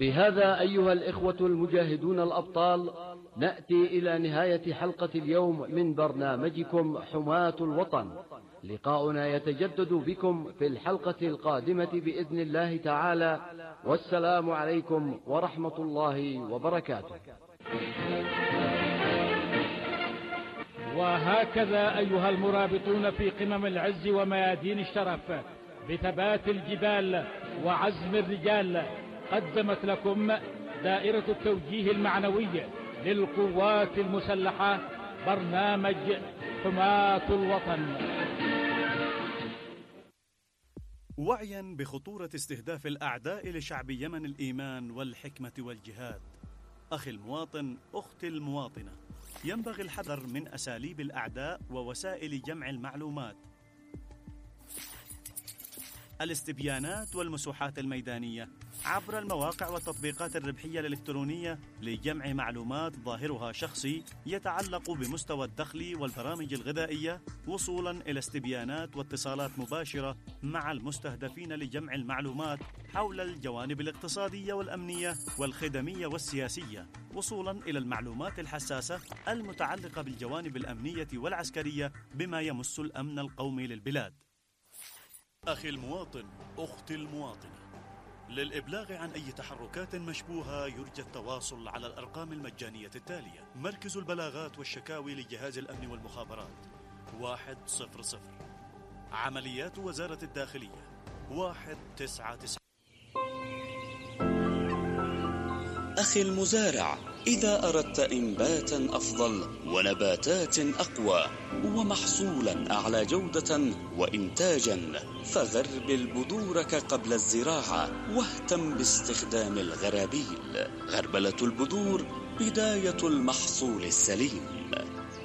بهذا أيها الإخوة المجاهدون الأبطال نأتي إلى نهاية حلقة اليوم من برنامجكم حماة الوطن. لقاؤنا يتجدد بكم في الحلقة القادمة بإذن الله تعالى، والسلام عليكم ورحمة الله وبركاته. وهكذا أيها المرابطون في قمم العز وميادين الشرف بثبات الجبال وعزم الرجال، قدمت لكم دائرة التوجيه المعنوي للقوات المسلحة برنامج حماة الوطن. وعيا بخطورة استهداف الأعداء لشعب يمن الإيمان والحكمة والجهاد، أخي المواطن، أختي المواطنة، ينبغي الحذر من أساليب الأعداء ووسائل جمع المعلومات. الاستبيانات والمسوحات الميدانية عبر المواقع والتطبيقات الربحية الإلكترونية لجمع معلومات ظاهرها شخصي يتعلق بمستوى الدخل والبرامج الغذائية، وصولا إلى استبيانات واتصالات مباشرة مع المستهدفين لجمع المعلومات حول الجوانب الاقتصادية والأمنية والخدمية والسياسية، وصولا إلى المعلومات الحساسة المتعلقة بالجوانب الأمنية والعسكرية بما يمس الأمن القومي للبلاد. أخي المواطن، أختي المواطنة، للإبلاغ عن أي تحركات مشبوهة يرجى التواصل على الأرقام المجانية التالية: مركز البلاغات والشكاوي لجهاز الأمن والمخابرات 100، عمليات وزارة الداخلية 199. أخي المزارع، إذا أردت إنباتا أفضل ونباتات أقوى ومحصولا أعلى جودة وإنتاجا، فغربل بذورك قبل الزراعة واهتم باستخدام الغرابيل. غربلة البذور بداية المحصول السليم.